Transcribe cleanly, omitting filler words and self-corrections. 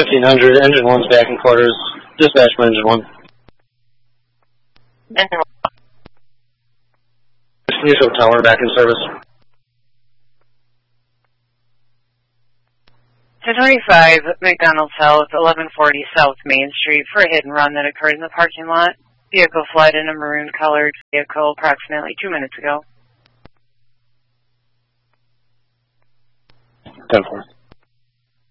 1500, engine 1's back in quarters. Dispatch for engine 1. Neutral tower back in service. 1025 McDonald's South, 1140 South Main Street for a hit and run that occurred in the parking lot. Vehicle fled in a maroon-colored vehicle approximately 2 minutes ago. 10-4.